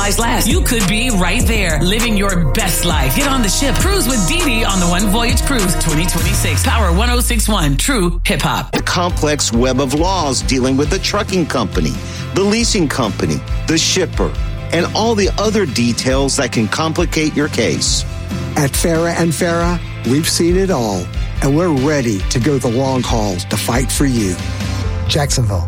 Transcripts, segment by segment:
last. You could be right there, living your best life. Get on the ship. Cruise with Dee on the One Voyage Cruise 2026. Power 1061 True Hip Hop. The complex web of laws dealing with the trucking company, the leasing company, the shipper, and all the other details that can complicate your case. At Farah and Farah, we've seen it all, and we're ready to go the long haul to fight for you. Jacksonville.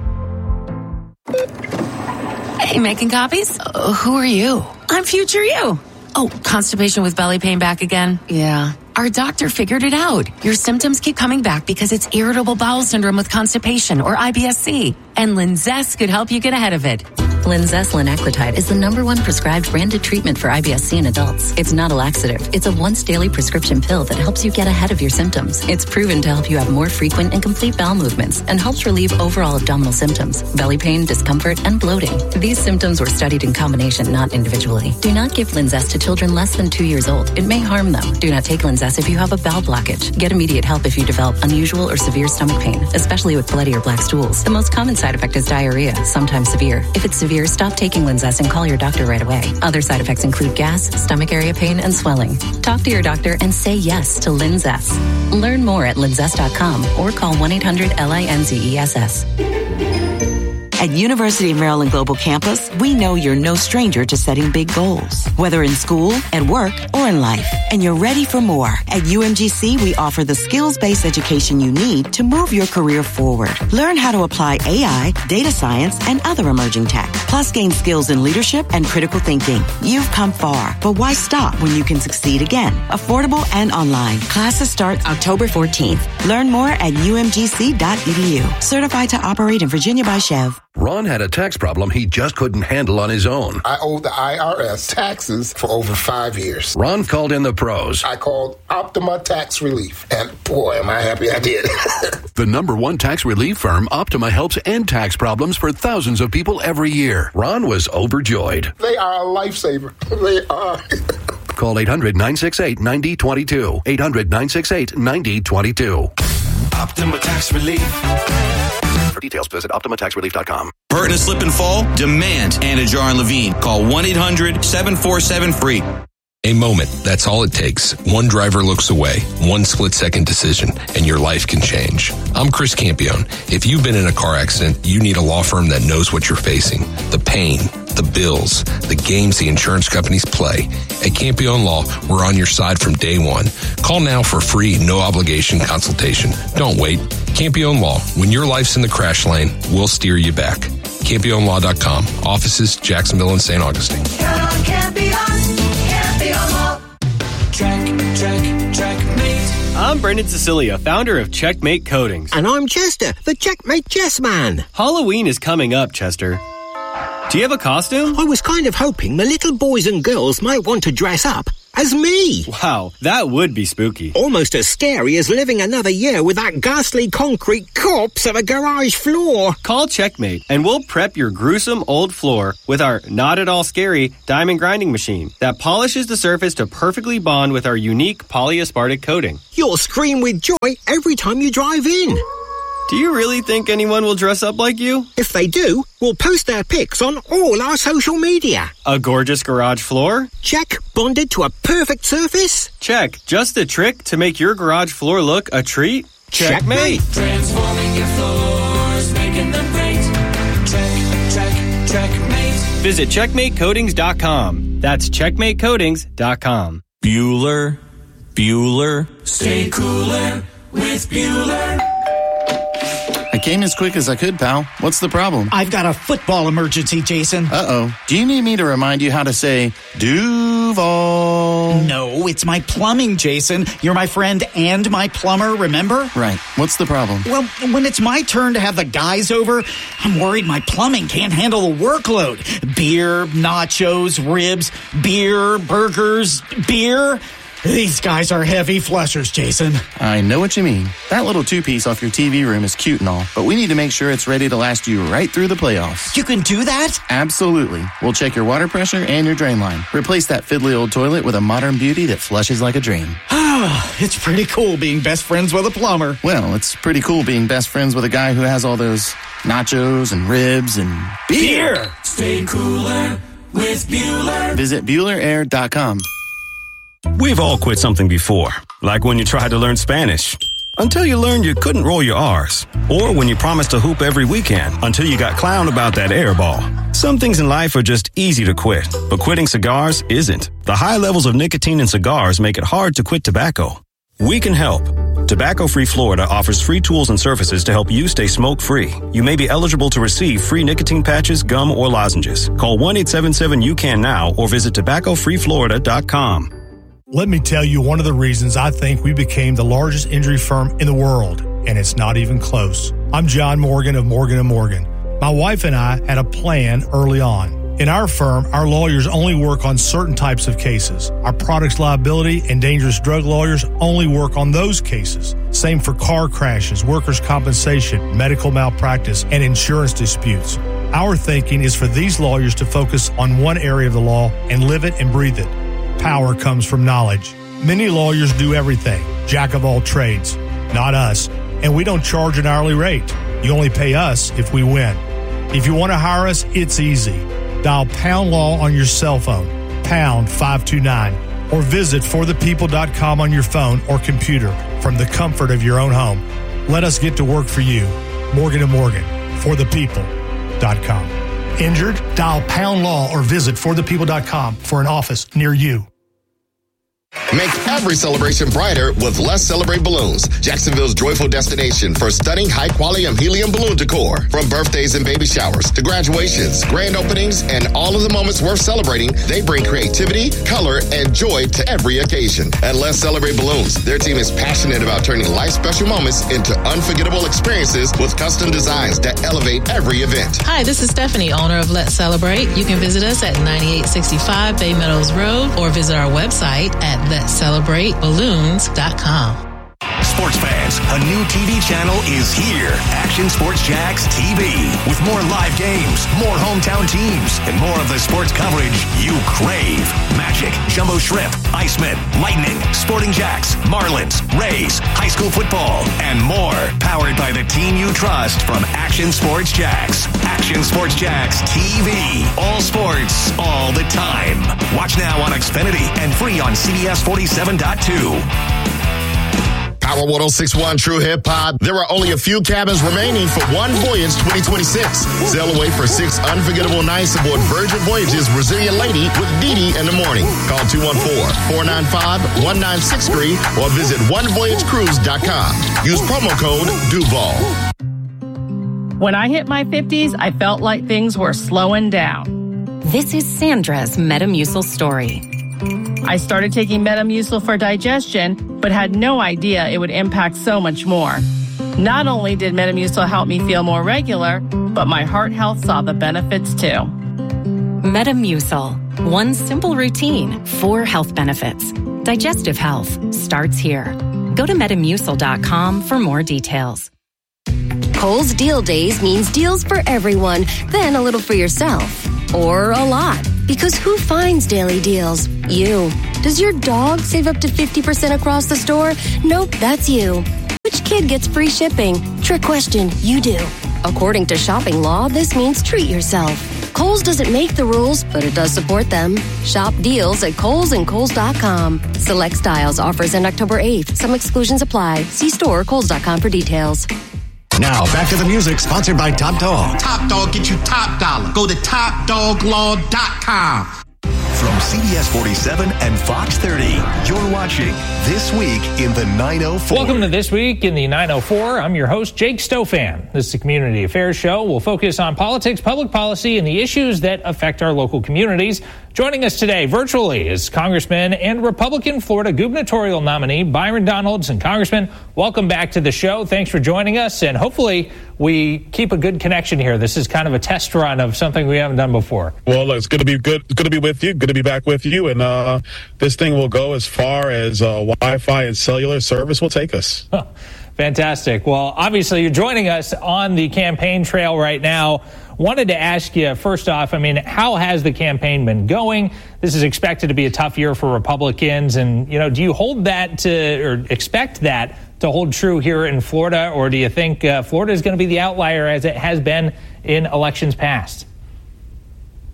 Hey, making copies? Who are you? I'm future you. Oh, constipation with belly pain back again? Yeah. Our doctor figured it out. Your symptoms keep coming back because it's irritable bowel syndrome with constipation, or IBS-C. And Linzess could help you get ahead of it. Linzess linaclotide is the #1 prescribed branded treatment for IBS-C in adults. It's not a laxative. It's a once-daily prescription pill that helps you get ahead of your symptoms. It's proven to help you have more frequent and complete bowel movements and helps relieve overall abdominal symptoms, belly pain, discomfort, and bloating. These symptoms were studied in combination, not individually. Do not give Linzess to children less than 2 years old. It may harm them. Do not take Linzess if you have a bowel blockage. Get immediate help if you develop unusual or severe stomach pain, especially with bloody or black stools. The most common side effect is diarrhea, sometimes severe. If it's severe, stop taking Linzess and call your doctor right away. Other side effects include gas, stomach area pain, and swelling. Talk to your doctor and say yes to Linzess. Learn more at linzess.com or call 1-800-LINZESS. At University of Maryland Global Campus, we know you're no stranger to setting big goals, whether in school, at work, or in life. And you're ready for more. At UMGC, we offer the skills-based education you need to move your career forward. Learn how to apply AI, data science, and other emerging tech. Plus, gain skills in leadership and critical thinking. You've come far, but why stop when you can succeed again? Affordable and online. Classes start October 14th. Learn more at umgc.edu. Certified to operate in Virginia by Chev. Ron had a tax problem he just couldn't handle on his own. I owed the IRS taxes for over 5 years. Ron called in the pros. I called Optima Tax Relief, and boy, am I happy I did. The #1 tax relief firm, Optima, helps end tax problems for thousands of people every year. Ron was overjoyed. They are a lifesaver. They are. Call 800-968-9022. 800-968-9022. Optima Tax Relief. For details, visit OptimaTaxRelief.com. Burn and slip and fall? Demand Anna Jar and Levine. Call 1-800-747-FREE. A moment, that's all it takes. One driver looks away, one split-second decision, and your life can change. I'm Chris Campione. If you've been in a car accident, you need a law firm that knows what you're facing. The pain, the bills, the games the insurance companies play. At Campione Law, we're on your side from day one. Call now for free, no-obligation consultation. Don't wait. Campione Law. When your life's in the crash lane, we'll steer you back. CampioneLaw.com. Offices, Jacksonville and St. Augustine. Checkmate. I'm Brendan Cecilia, founder of Checkmate Coatings. And I'm Chester, the Checkmate Chess Man. Halloween is coming up, Chester. Do you have a costume? I was kind of hoping the little boys and girls might want to dress up as me. Wow, that would be spooky. Almost as scary as living another year with that ghastly concrete corpse of a garage floor. Call Checkmate and we'll prep your gruesome old floor with our not at all scary diamond grinding machine that polishes the surface to perfectly bond with our unique polyaspartic coating. You'll scream with joy every time you drive in. Do you really think anyone will dress up like you? If they do, we'll post their pics on all our social media. A gorgeous garage floor? Check. Bonded to a perfect surface? Check. Just the trick to make your garage floor look a treat? Checkmate. Transforming your floors, making them great. Checkmate. Visit CheckmateCoatings.com. That's CheckmateCoatings.com. Bueller. Stay cooler with Bueller. I came as quick as I could, pal. What's the problem? I've got a football emergency, Jason. Uh-oh. Do you need me to remind you how to say Duval? No, it's my plumbing, Jason. You're my friend and my plumber, remember? Right. What's the problem? Well, when it's my turn to have the guys over, I'm worried my plumbing can't handle the workload. Beer, nachos, ribs, beer, burgers, beer. These guys are heavy flushers, Jason. I know what you mean. That little two-piece off your TV room is cute and all, but we need to make sure it's ready to last you right through the playoffs. You can do that? Absolutely. We'll check your water pressure and your drain line. Replace that fiddly old toilet with a modern beauty that flushes like a dream. It's pretty cool being best friends with a plumber. Well, it's pretty cool being best friends with a guy who has all those nachos and ribs and beer. Stay cooler with Bueller. Visit BuellerAir.com. We've all quit something before, like when you tried to learn Spanish, until you learned you couldn't roll your R's, or when you promised to hoop every weekend until you got clowned about that air ball. Some things in life are just easy to quit, but quitting cigars isn't. The high levels of nicotine in cigars make it hard to quit tobacco. We can help. Tobacco Free Florida offers free tools and services to help you stay smoke-free. You may be eligible to receive free nicotine patches, gum, or lozenges. Call 1-877-YOU-CAN now or visit tobaccofreeflorida.com. Let me tell you one of the reasons I think we became the largest injury firm in the world, and it's not even close. I'm John Morgan of Morgan & Morgan. My wife and I had a plan early on. In our firm, our lawyers only work on certain types of cases. Our products liability and dangerous drug lawyers only work on those cases. Same for car crashes, workers' compensation, medical malpractice, and insurance disputes. Our thinking is for these lawyers to focus on one area of the law and live it and breathe it. Power comes from knowledge. Many lawyers do everything, jack of all trades. Not us, and we don't charge an hourly rate. You only pay us if we win. If you want to hire us, it's easy. Dial Pound Law on your cell phone, pound 529, or visit forthepeople.com on your phone or computer from the comfort of your own home. Let us get to work for you. Morgan & Morgan, forthepeople.com. Injured? Dial Pound Law or visit forthepeople.com for an office near you. Make every celebration brighter with Let's Celebrate Balloons, Jacksonville's joyful destination for stunning high-quality helium balloon decor. From birthdays and baby showers to graduations, grand openings, and all of the moments worth celebrating, they bring creativity, color, and joy to every occasion. At Let's Celebrate Balloons, their team is passionate about turning life's special moments into unforgettable experiences with custom designs that elevate every event. Hi, this is Stephanie, owner of Let's Celebrate. You can visit us at 9865 Bay Meadows Road or visit our website at Let'sCelebrateBalloons.com. Sports fans, a new TV channel is here. Action Sports Jax TV. With more live games, more hometown teams, and more of the sports coverage you crave. Magic, Jumbo Shrimp, Iceman, Lightning, Sporting Jacks, Marlins, Rays, high school football, and more. Powered by the team you trust from Action Sports Jax. Action Sports Jax TV. All sports, all the time. Watch now on Xfinity and free on CBS 47.2. Power 106.1 True Hip Hop. There are only a few cabins remaining for One Voyage 2026. Sail away for 6 unforgettable nights aboard Virgin Voyage's Brazilian Lady with Dee Dee in the morning. Call 214-495-1963 or visit onevoyagecruise.com. Use promo code Duval. When I hit my 50s, I felt like things were slowing down. This is Sandra's Metamucil story. I started taking Metamucil for digestion, but had no idea it would impact so much more. Not only did Metamucil help me feel more regular, but my heart health saw the benefits too. Metamucil. One simple routine, 4 health benefits. Digestive health starts here. Go to Metamucil.com for more details. Kohl's Deal Days means deals for everyone, then a little for yourself. Or a lot. Because who finds daily deals? You. Does your dog save up to 50% across the store? Nope, that's you. Which kid gets free shipping? Trick question, you do. According to shopping law, this means treat yourself. Kohl's doesn't make the rules, but it does support them. Shop deals at Kohl's and Kohl's.com. Select styles, offers end October 8th. Some exclusions apply. See store or Kohl's.com for details. Now, back to the music, sponsored by Top Dog. Top Dog, get you top dollar. Go to TopDogLaw.com. From CBS 47 and Fox 30, you're watching This Week in the 904. Welcome to This Week in the 904. I'm your host, Jake Stofan. This is a community affairs show. We'll focus on politics, public policy, and the issues that affect our local communities. Joining us today virtually is Congressman and Republican Florida gubernatorial nominee Byron Donalds. And Congressman, welcome back to the show. Thanks for joining us, and hopefully we keep a good connection here. This is kind of a test run of something we haven't done before. Well, it's going to be good. It's good to be with you. Good to be back with you. And this thing will go as far as Wi-Fi and cellular service will take us. Huh. Fantastic. Well, obviously you're joining us on the campaign trail right now. Wanted to ask you, first off, how has the campaign been going? This is expected to be a tough year for Republicans. And, do you hold that to, or expect that to hold true here in Florida? Or do you think Florida is going to be the outlier as it has been in elections past?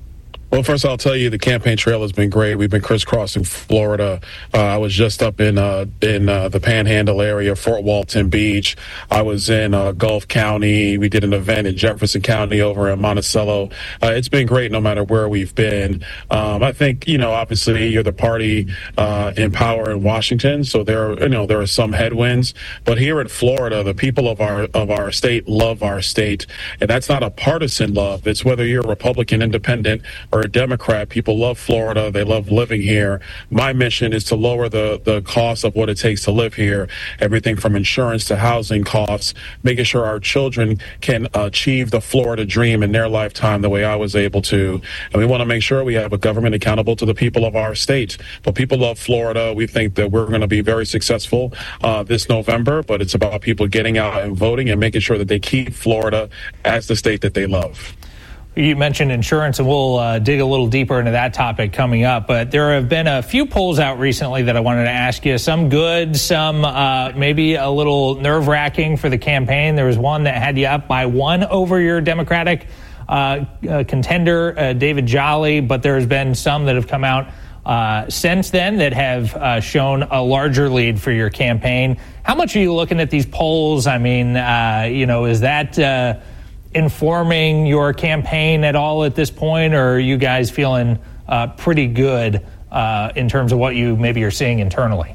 Well, first I'll tell you the campaign trail has been great. We've been crisscrossing Florida. I was just up in the Panhandle area, Fort Walton Beach. I was in Gulf County. We did an event in Jefferson County over in Monticello. It's been great no matter where we've been. I think, obviously you're the party in power in Washington, so there are some headwinds. But here in Florida, the people of our state love our state, and that's not a partisan love. It's whether you're a Republican, Independent, or a Democrat. People love Florida. They love living here. My mission is to lower the cost of what it takes to live here, everything from insurance to housing costs, making sure our children can achieve the Florida dream in their lifetime the way I was able to. And we want to make sure we have a government accountable to the people of our state. But people love Florida. We think that we're going to be very successful this November, but it's about people getting out and voting and making sure that they keep Florida as the state that they love. You mentioned insurance, and we'll dig a little deeper into that topic coming up. But there have been a few polls out recently that I wanted to ask you. Some good, some maybe a little nerve-wracking for the campaign. There was one that had you up by 1 over your Democratic contender, David Jolly. But there's been some that have come out since then that have shown a larger lead for your campaign. How much are you looking at these polls? I mean, is that informing your campaign at all at this point, or are you guys feeling pretty good in terms of what you maybe are seeing internally?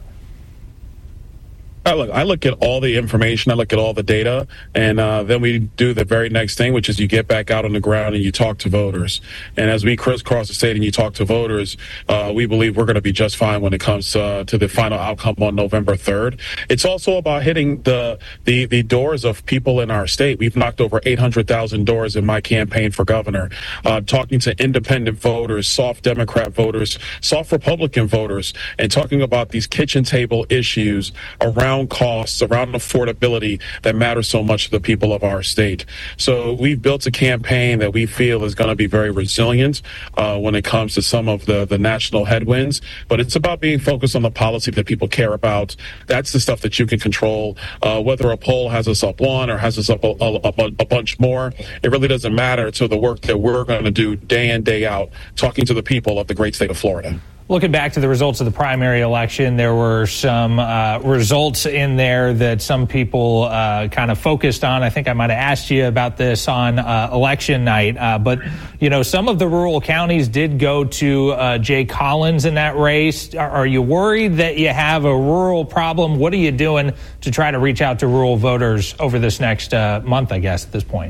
I look at all the information, I look at all the data, and then we do the very next thing, which is you get back out on the ground and you talk to voters. And as we crisscross the state and you talk to voters, we believe we're going to be just fine when it comes to the final outcome on November 3rd. It's also about hitting the doors of people in our state. We've knocked over 800,000 doors in my campaign for governor, talking to independent voters, soft Democrat voters, soft Republican voters, and talking about these kitchen table issues around costs, around affordability that matters so much to the people of our state. So we've built a campaign that we feel is going to be very resilient when it comes to some of the national headwinds, but it's about being focused on the policy that people care about. That's the stuff that you can control. Whether a poll has us up 1 or has us up a bunch more, it really doesn't matter to the work that we're going to do day in, day out, talking to the people of the great state of Florida. Looking back to the results of the primary election, there were some results in there that some people kind of focused on. I think I might have asked you about this on election night. But, some of the rural counties did go to Jay Collins in that race. Are you worried that you have a rural problem? What are you doing to try to reach out to rural voters over this next month, I guess, at this point?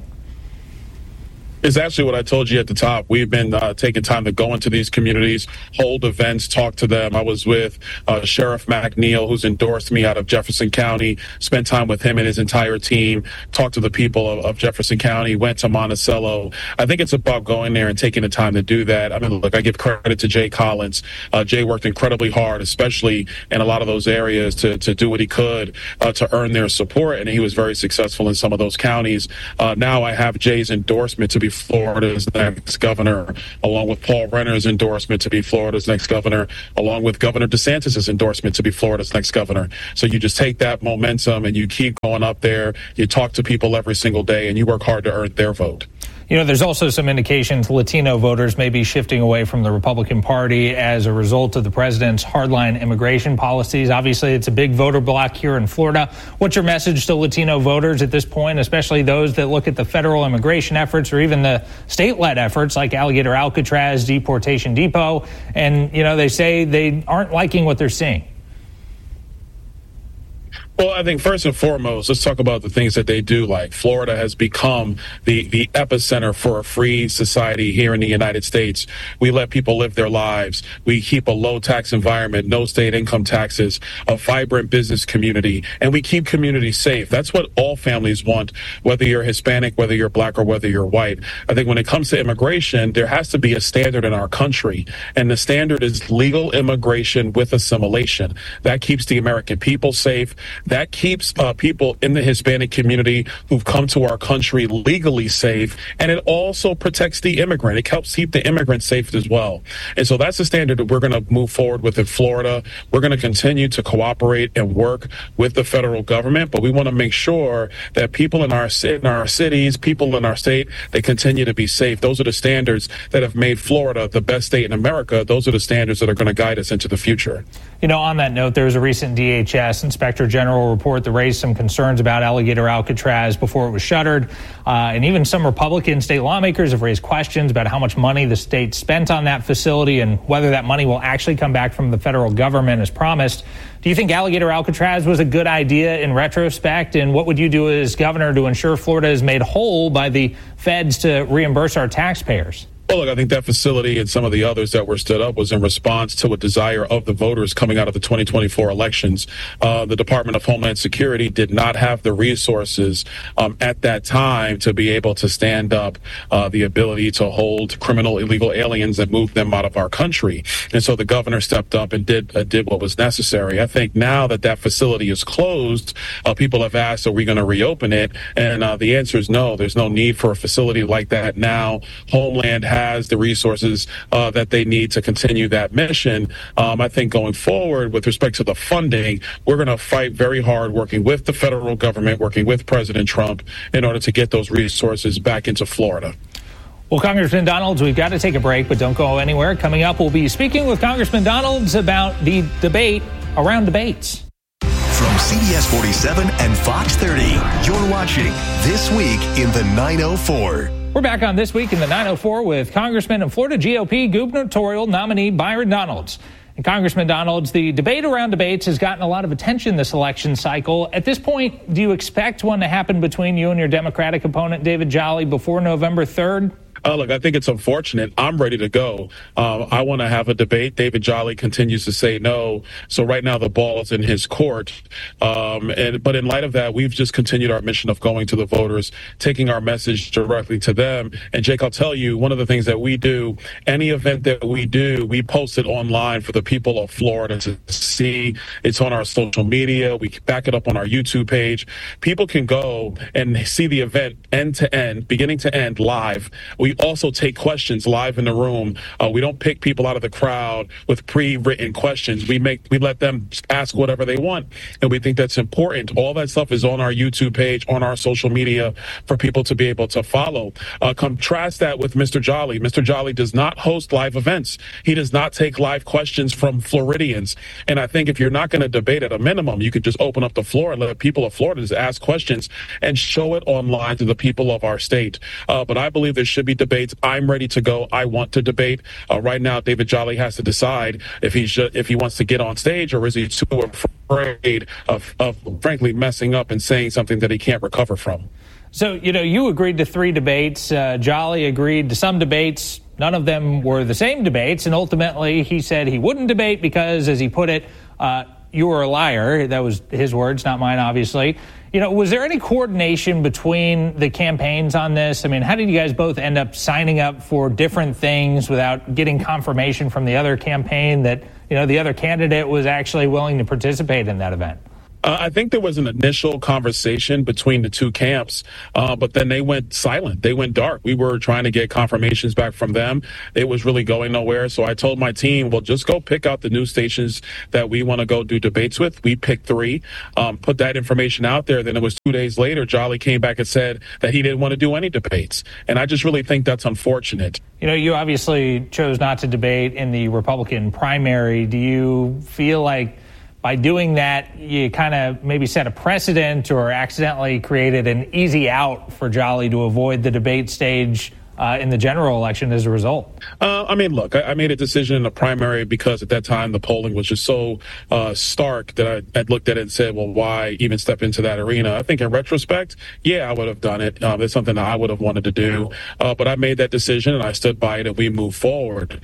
It's actually what I told you at the top. We've been taking time to go into these communities, hold events, talk to them. I was with Sheriff McNeil, who's endorsed me out of Jefferson County, spent time with him and his entire team, talked to the people of Jefferson County, went to Monticello. I think it's about going there and taking the time to do that. I mean, look, I give credit to Jay Collins. Jay worked incredibly hard, especially in a lot of those areas, to do what he could to earn their support, and he was very successful in some of those counties. Now I have Jay's endorsement to be Florida's next governor, along with Paul Renner's endorsement to be Florida's next governor, along with Governor DeSantis' endorsement to be Florida's next governor. So you just take that momentum and you keep going up there. You talk to people every single day and you work hard to earn their vote. There's also some indications Latino voters may be shifting away from the Republican Party as a result of the president's hardline immigration policies. Obviously, it's a big voter block here in Florida. What's your message to Latino voters at this point, especially those that look at the federal immigration efforts or even the state-led efforts like Alligator Alcatraz, Deportation Depot, and, they say they aren't liking what they're seeing? Well, I think first and foremost, let's talk about the things that they do. Like Florida has become the epicenter for a free society here in the United States. We let people live their lives. We keep a low tax environment, no state income taxes, a vibrant business community, and we keep communities safe. That's what all families want, whether you're Hispanic, whether you're black, or whether you're white. I think when it comes to immigration, there has to be a standard in our country, and the standard is legal immigration with assimilation. That keeps the American people safe. That keeps people in the Hispanic community who've come to our country legally safe, and it also protects the immigrant. It helps keep the immigrant safe as well. And so that's the standard that we're going to move forward with in Florida. We're going to continue to cooperate and work with the federal government, but we want to make sure that people in our cities, people in our state, they continue to be safe. Those are the standards that have made Florida the best state in America. Those are the standards that are going to guide us into the future. You know, on that note, there was a recent DHS Inspector General report that raised some concerns about Alligator Alcatraz before it was shuttered. And even some Republican state lawmakers have raised questions about how much money the state spent on that facility and whether that money will actually come back from the federal government as promised. Do you think Alligator Alcatraz was a good idea in retrospect? And what would you do as governor to ensure Florida is made whole by the feds to reimburse our taxpayers? Well, look, I think that facility and some of the others that were stood up was in response to a desire of the voters coming out of the 2024 elections. The Department of Homeland Security did not have the resources at that time to be able to stand up the ability to hold criminal illegal aliens and move them out of our country. And so the governor stepped up and did what was necessary. I think now that that facility is closed, people have asked, are we going to reopen it? And the answer is no. There's no need for a facility like that now. Homeland has the resources that they need to continue that mission. I think going forward with respect to the funding, we're going to fight very hard working with the federal government, working with President Trump in order to get those resources back into Florida. Well, Congressman Donalds, we've got to take a break, but don't go anywhere. Coming up, we'll be speaking with Congressman Donalds about the debate around debates. From CBS 47 and Fox 30, you're watching This Week in the 904. We're back on This Week in the 904 with Congressman and Florida GOP gubernatorial nominee Byron Donalds. And Congressman Donalds, the debate around debates has gotten a lot of attention this election cycle. At this point, do you expect one to happen between you and your Democratic opponent, David Jolly, before November 3rd? Look, I think it's unfortunate. I'm ready to go. I want to have a debate. David Jolly continues to say no. So right now the ball is in his court. But in light of that, we've just continued our mission of going to the voters, taking our message directly to them. And Jake, I'll tell you, one of the things that we do, any event that we do, we post it online for the people of Florida to see. It's on our social media. We back it up on our YouTube page. People can go and see the event end to end, beginning to end, live. We also take questions live in the room. We don't pick people out of the crowd with pre-written questions. We let them ask whatever they want, and we think that's important. All that stuff is on our YouTube page, on our social media, for people to be able to follow. Contrast that with Mr. Jolly. Mr. Jolly does not host live events. He does not take live questions from Floridians. And I think if you're not going to debate, at a minimum, you could just open up the floor and let people of Florida just ask questions and show it online to the people of our state. But I believe there should be debates. I'm ready to go. I want to debate. Right now, David Jolly has to decide if he wants to get on stage, or is he too afraid of frankly messing up and saying something that he can't recover from. So, you agreed to 3 debates. Jolly agreed to some debates. None of them were the same debates. And ultimately, he said he wouldn't debate because, as he put it, you were a liar. That was his words, not mine, obviously. Was there any coordination between the campaigns on this? I mean, how did you guys both end up signing up for different things without getting confirmation from the other campaign that, the other candidate was actually willing to participate in that event? I think there was an initial conversation between the two camps, but then they went silent. They went dark. We were trying to get confirmations back from them. It was really going nowhere. So I told my team, well, just go pick out the news stations that we want to go do debates with. We picked 3, put that information out there. Then it was 2 days later, Jolly came back and said that he didn't want to do any debates. And I just really think that's unfortunate. You obviously chose not to debate in the Republican primary. Do you feel like by doing that, you kind of maybe set a precedent or accidentally created an easy out for Jolly to avoid the debate stage in the general election as a result? Look, I made a decision in the primary because at that time the polling was just so stark that I looked at it and said, well, why even step into that arena? I think in retrospect, yeah, I would have done it. It's something that I would have wanted to do. But I made that decision and I stood by it and we moved forward.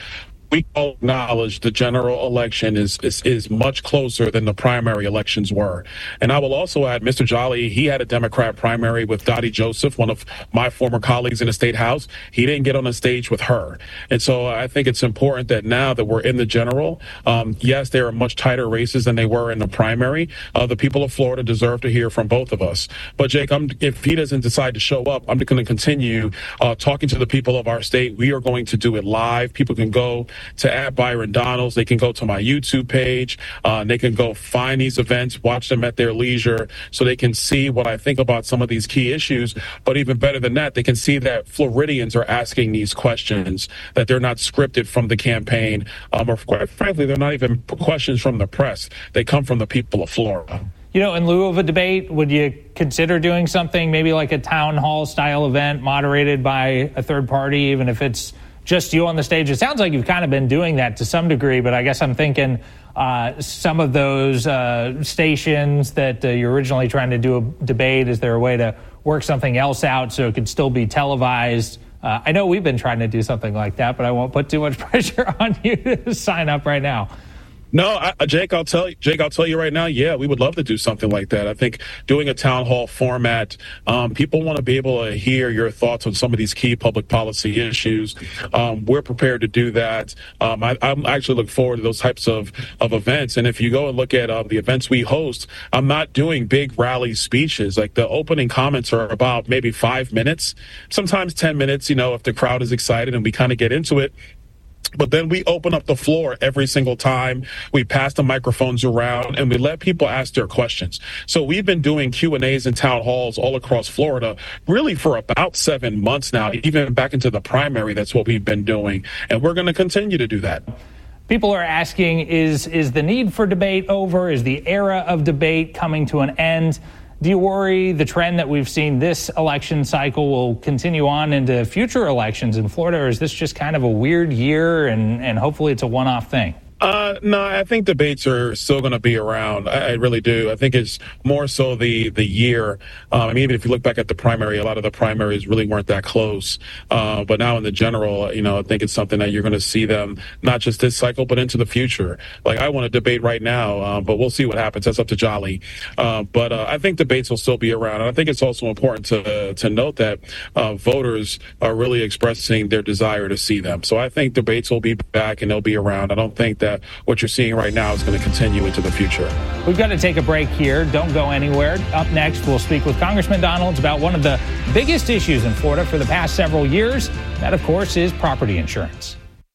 we all acknowledge the general election is much closer than the primary elections were. And I will also add, Mr. Jolly, he had a Democrat primary with Dottie Joseph, one of my former colleagues in the state house. He didn't get on the stage with her. And so I think it's important that now that we're in the general, yes, there are much tighter races than they were in the primary. The people of Florida deserve to hear from both of us. But Jake, if he doesn't decide to show up, I'm going to continue talking to the people of our state. We are going to do it live. People can go to @ByronDonalds. They can go to my YouTube page. They can go find these events, watch them at their leisure, so they can see what I think about some of these key issues. But even better than that, they can see that Floridians are asking these questions, that they're not scripted from the campaign, or quite frankly, they're not even questions from the press. They come from the people of Florida. You know, in lieu of a debate, would you consider doing something maybe like a town hall style event moderated by a third party, even if it's just you on the stage? It sounds like you've kind of been doing that to some degree, but I guess I'm thinking some of those stations that you're originally trying to do a debate, is there a way to work something else out so it could still be televised? I know we've been trying to do something like that, but I won't put too much pressure on you to sign up right now. No, Jake, I'll tell you right now, yeah, we would love to do something like that. I think doing a town hall format, people want to be able to hear your thoughts on some of these key public policy issues. We're prepared to do that. I actually look forward to those types of events. And if you go and look at the events we host, I'm not doing big rally speeches. Like, the opening comments are about maybe 5 minutes, sometimes 10 minutes, if the crowd is excited and we kind of get into it. But then we open up the floor every single time. We pass the microphones around and we let people ask their questions. So we've been doing Q&As in town halls all across Florida really for about 7 months now. Even back into the primary, that's what we've been doing. And we're going to continue to do that. People are asking, is the need for debate over? Is the era of debate coming to an end? Do you worry the trend that we've seen this election cycle will continue on into future elections in Florida, or is this just kind of a weird year and hopefully it's a one-off thing? No, I think debates are still going to be around. I really do. I think it's more so the year. Even if you look back at the primary, a lot of the primaries really weren't that close. But now in the general, I think it's something that you're going to see them not just this cycle, but into the future. Like, I want to debate right now, but we'll see what happens. That's up to Jolly. But I think debates will still be around. And I think it's also important to note that voters are really expressing their desire to see them. So I think debates will be back and they'll be around. I don't think that what you're seeing right now is going to continue into the future. We've got to take a break here. Don't go anywhere. Up next, we'll speak with Congressman Donalds about one of the biggest issues in Florida for the past several years. That, of course, is property insurance.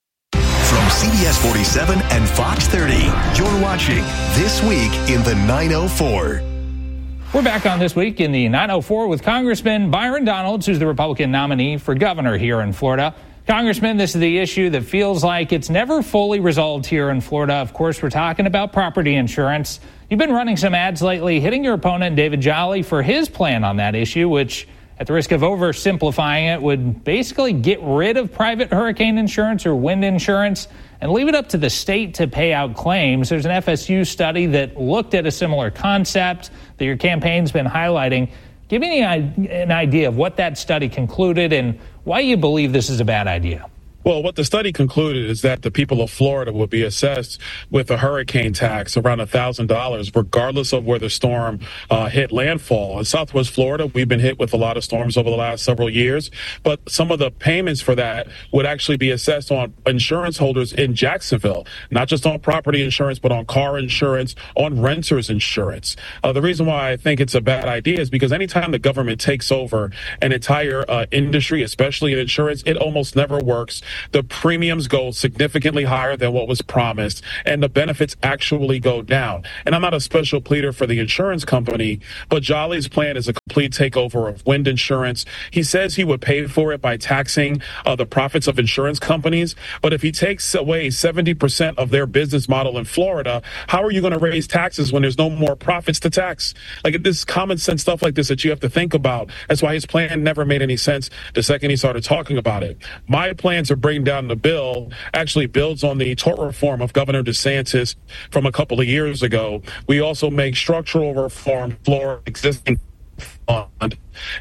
From CBS 47 and Fox 30, you're watching This Week in the 904. We're back on This Week in the 904 with Congressman Byron Donalds, who's the Republican nominee for governor here in Florida. Congressman, this is the issue that feels like it's never fully resolved here in Florida. Of course, we're talking about property insurance. You've been running some ads lately, hitting your opponent, David Jolly, for his plan on that issue, which, at the risk of oversimplifying it, would basically get rid of private hurricane insurance or wind insurance and leave it up to the state to pay out claims. There's an FSU study that looked at a similar concept that your campaign's been highlighting. Give me an idea of what that study concluded and why you believe this is a bad idea. Well, what the study concluded is that the people of Florida will be assessed with a hurricane tax around $1,000, regardless of where the storm hit landfall. In Southwest Florida, we've been hit with a lot of storms over the last several years, but some of the payments for that would actually be assessed on insurance holders in Jacksonville, not just on property insurance, but on car insurance, on renters insurance. The reason why I think it's a bad idea is because anytime the government takes over an entire industry, especially in insurance, it almost never works. The premiums go significantly higher than what was promised, and the benefits actually go down. And I'm not a special pleader for the insurance company, but Jolly's plan is a complete takeover of wind insurance. He says he would pay for it by taxing the profits of insurance companies. But if he takes away 70% of their business model in Florida, how are you going to raise taxes when there's no more profits to tax? Like, this common sense stuff like this that you have to think about. That's why his plan never made any sense the second he started talking about it. My plan to bring down the bill actually builds on the tort reform of Governor DeSantis from a couple of years ago. We also make structural reform for existing fund,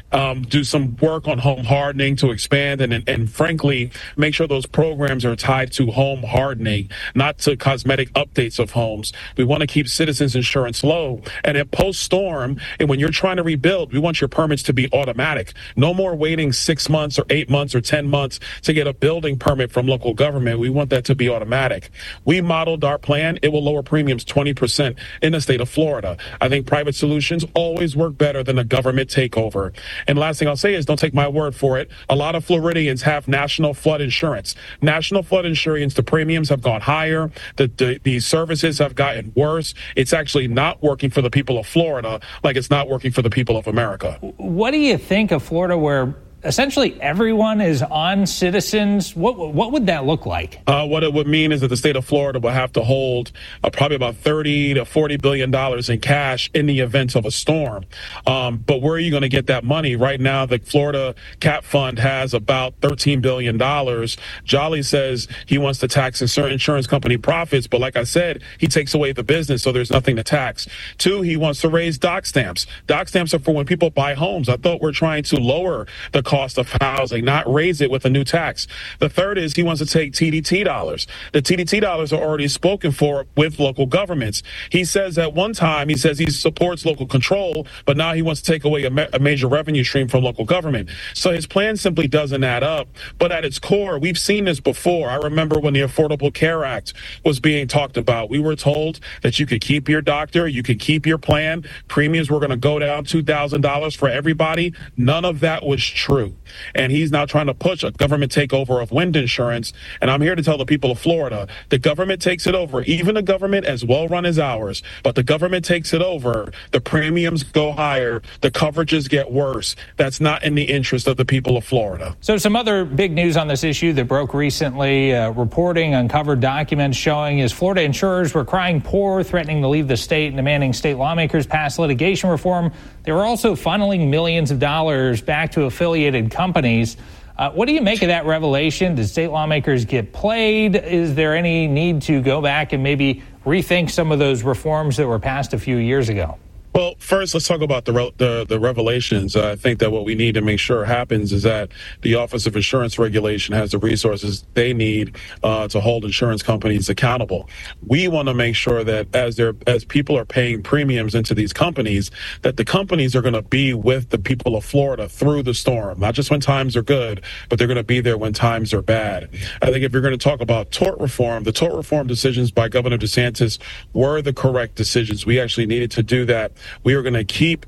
do some work on home hardening to expand and frankly, make sure those programs are tied to home hardening, not to cosmetic updates of homes. We want to keep citizens insurance low. And at post-storm, and when you're trying to rebuild, we want your permits to be automatic. No more waiting 6 months or 8 months or 10 months to get a building permit from local government. We want that to be automatic. We modeled our plan. It will lower premiums 20% in the state of Florida. I think private solutions always work better than a government takeover. And last thing I'll say is, don't take my word for it. A lot of Floridians have national flood insurance. National flood insurance, the premiums have gone higher. The services have gotten worse. It's actually not working for the people of Florida like it's not working for the people of America. What do you think of Florida, where essentially everyone is on Citizens? What would that look like? What it would mean is that the state of Florida will have to hold probably about $30 to $40 billion in cash in the event of a storm. But where are you going to get that money? Right now, the Florida Cap Fund has about $13 billion. Jolly says he wants to tax insurance company profits, but like I said, he takes away the business, so there's nothing to tax. 2, he wants to raise dock stamps. Dock stamps are for when people buy homes. I thought we're trying to lower the cost of housing, not raise it with a new tax. The third is he wants to take TDT dollars. The TDT dollars are already spoken for with local governments. He says at one time, he says he supports local control, but now he wants to take away a major revenue stream from local government. So his plan simply doesn't add up. But at its core, we've seen this before. I remember when the Affordable Care Act was being talked about, we were told that you could keep your doctor, you could keep your plan. Premiums were going to go down $2,000 for everybody. None of that was true. And he's now trying to push a government takeover of wind insurance. And I'm here to tell the people of Florida, the government takes it over, even a government as well run as ours, but the government takes it over, the premiums go higher, the coverages get worse. That's not in the interest of the people of Florida. So some other big news on this issue that broke recently, reporting uncovered documents showing as Florida insurers were crying poor, threatening to leave the state and demanding state lawmakers pass litigation reform. They were also funneling millions of dollars back to affiliated companies. What do you make of that revelation? Did state lawmakers get played? Is there any need to go back and maybe rethink some of those reforms that were passed a few years ago? Well, first, let's talk about the revelations. I think that what we need to make sure happens is that the Office of Insurance Regulation has the resources they need to hold insurance companies accountable. We want to make sure that as people are paying premiums into these companies, that the companies are going to be with the people of Florida through the storm, not just when times are good, but they're going to be there when times are bad. I think if you're going to talk about tort reform, the tort reform decisions by Governor DeSantis were the correct decisions. We actually needed to do that. We are going to keep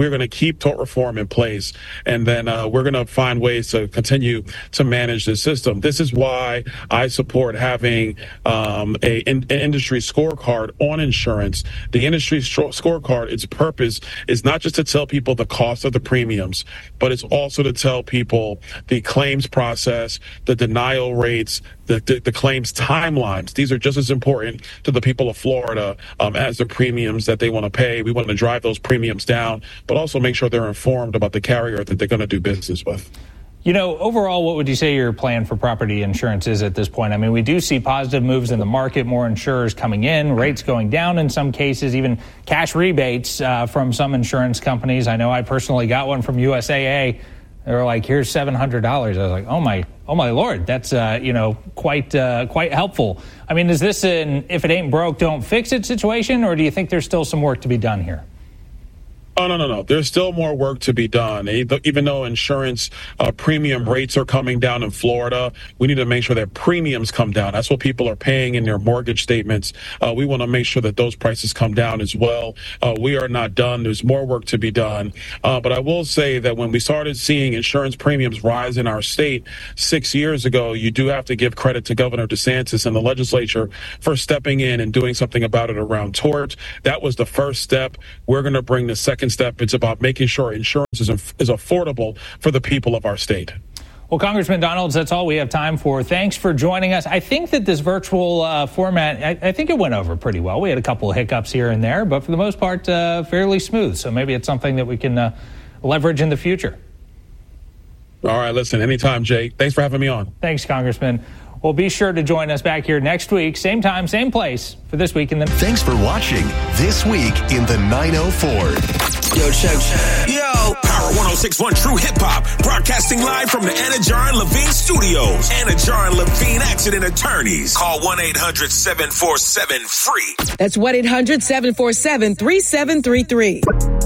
tort reform in place, and then we're going to find ways to continue to manage the system. This is why I support having an industry scorecard on insurance. The industry scorecard, its purpose is not just to tell people the cost of the premiums, but it's also to tell people the claims process, the denial rates, the claims timelines. These are just as important to the people of Florida as the premiums that they want to pay. We want to drive those premiums down, but also make sure they're informed about the carrier that they're going to do business with. You know, overall, what would you say your plan for property insurance is at this point? I mean, we do see positive moves in the market, more insurers coming in, rates going down in some cases, even cash rebates from some insurance companies. I know I personally got one from USAA. They were like, here's $700. I was like, oh my Lord, that's, quite helpful. I mean, is this an if it ain't broke, don't fix it situation, or do you think there's still some work to be done here? Oh, no. There's still more work to be done. Even though insurance premium rates are coming down in Florida, we need to make sure that premiums come down. That's what people are paying in their mortgage statements. We want to make sure that those prices come down as well. We are not done. There's more work to be done. But I will say that when we started seeing insurance premiums rise in our state 6 years ago, you do have to give credit to Governor DeSantis and the legislature for stepping in and doing something about it around tort. That was the first step. We're going to bring the second step. It's about making sure insurance is affordable for the people of our state. Well, Congressman Donalds, that's all we have time for. Thanks for joining us. I think that this virtual format, I think it went over pretty well. We had a couple of hiccups here and there, but for the most part, fairly smooth. So maybe it's something that we can leverage in the future. All right, listen, anytime, Jake. Thanks for having me on. Thanks, Congressman. Well, be sure to join us back here next week, same time, same place, for This Week in the... Thanks for watching This Week in the 904. Yo, check. Yo, Power 106.1 True Hip Hop, broadcasting live from the Anna Jar and Levine Studios. Anna Jar and Levine Accident Attorneys. Call 1-800-747-FREE. That's 1-800-747-3733.